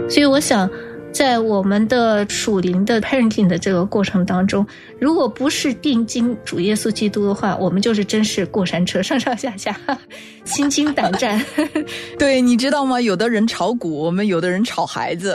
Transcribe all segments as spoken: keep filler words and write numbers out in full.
所以我想在我们的属灵的 parenting 的这个过程当中，如果不是定睛主耶稣基督的话，我们就是真是过山车，上上下下，心惊胆战。 对，你知道吗？有的人炒股，我们有的人炒孩子。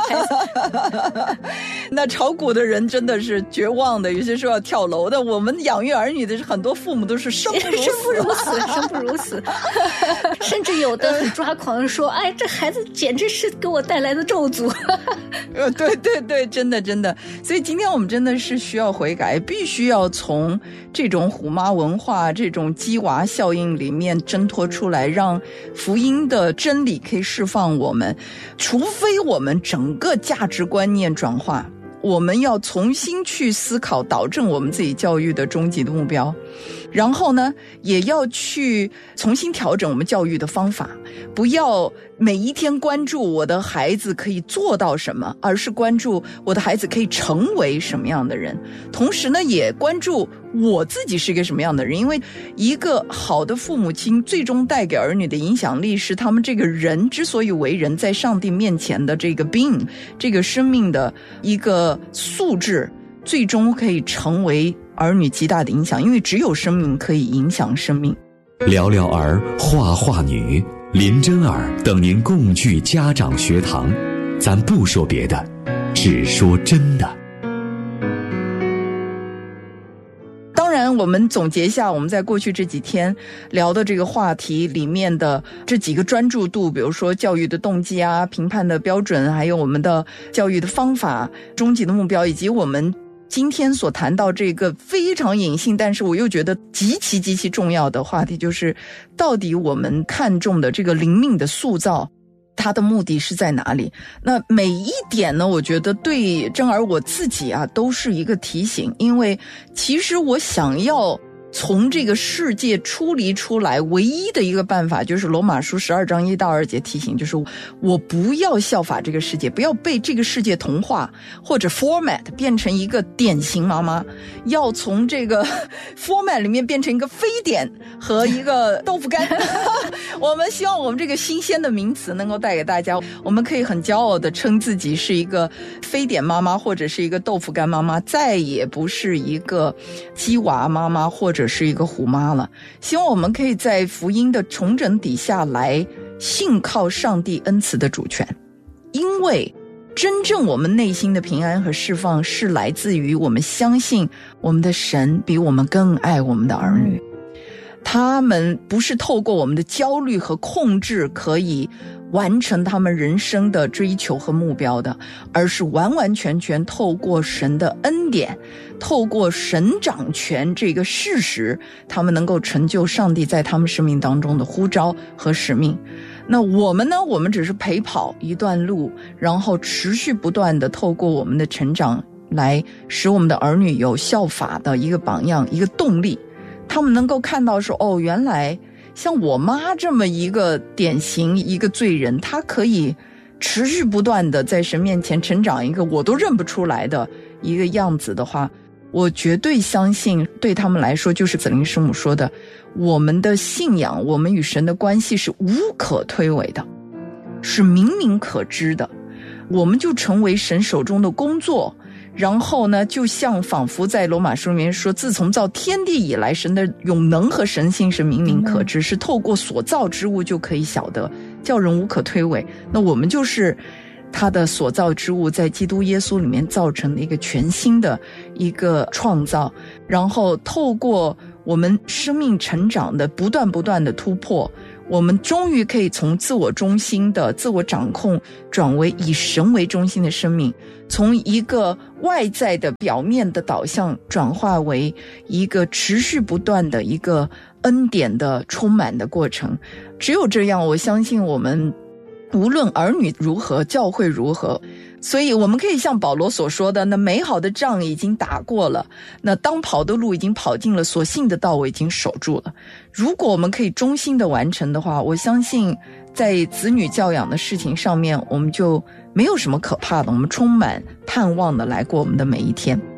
那炒股的人真的是绝望的，有些时候要跳楼的。我们养育儿女的很多父母都是生不如死， 生不如死，生不如死。甚至有的很抓狂说：“哎，这孩子简直是给我带来的咒诅。” 呃，对对对，真的真的。所以今天我们真的是需要悔改，必须要从这种虎妈文化、这种鸡娃效应里面挣脱出来，让福音的真理可以释放我们。除非我们整个价值观念转化，我们要重新去思考导正我们自己教育的终极的目标，然后呢也要去重新调整我们教育的方法，不要每一天关注我的孩子可以做到什么，而是关注我的孩子可以成为什么样的人，同时呢也关注我自己是一个什么样的人。因为一个好的父母亲最终带给儿女的影响力，是他们这个人之所以为人，在上帝面前的这个 being 这个生命的一个素质，最终可以成为儿女极大的影响。因为只有生命可以影响生命。 聊聊儿，话话女，林真儿等您共聚家长学堂，咱不说别的，只说真的。 当然我们总结一下我们在过去这几天聊的这个话题里面的这几个专注度，比如说教育的动机啊、评判的标准，还有我们的教育的方法、终极的目标，以及我们今天所谈到这个非常隐性但是我又觉得极其极其重要的话题，就是到底我们看重的这个灵命的塑造，它的目的是在哪里。那每一点呢，我觉得对真儿我自己啊都是一个提醒。因为其实我想要从这个世界出离出来，唯一的一个办法就是罗马书十二章一到二节提醒，就是我不要效法这个世界，不要被这个世界同化或者 format 变成一个典型妈妈，要从这个 format 里面变成一个非典和一个豆腐干。我们希望我们这个新鲜的名词能够带给大家，我们可以很骄傲的称自己是一个非典妈妈，或者是一个豆腐干妈妈，再也不是一个鸡娃妈妈或者是一个虎妈了。希望我们可以在福音的重整底下来信靠上帝恩慈的主权，因为真正我们内心的平安和释放是来自于我们相信我们的神比我们更爱我们的儿女，他们不是透过我们的焦虑和控制可以完成他们人生的追求和目标的，而是完完全全透过神的恩典，透过神掌权这个事实，他们能够成就上帝在他们生命当中的呼召和使命。那我们呢，我们只是陪跑一段路，然后持续不断的透过我们的成长来使我们的儿女有效法的一个榜样，一个动力。他们能够看到说，哦，原来像我妈这么一个典型一个罪人，她可以持续不断的在神面前成长一个我都认不出来的一个样子的话，我绝对相信对他们来说，就是子玲师母说的，我们的信仰，我们与神的关系是无可推诿的，是明明可知的，我们就成为神手中的工作。然后呢，就像仿佛在罗马书里面说，自从造天地以来，神的永能和神性是明明可知，嗯、是透过所造之物就可以晓得，叫人无可推诿。那我们就是他的所造之物，在基督耶稣里面造成的一个全新的一个创造，然后透过我们生命成长的不断不断的突破，我们终于可以从自我中心的自我掌控转为以神为中心的生命，从一个外在的表面的导向转化为一个持续不断的一个恩典的充满的过程。只有这样，我相信我们无论儿女如何，教会如何，所以我们可以像保罗所说的，那美好的仗已经打过了，那当跑的路已经跑尽了，所信的道我已经守住了。如果我们可以忠心的完成的话，我相信在子女教养的事情上面，我们就没有什么可怕的，我们充满盼望的来过我们的每一天。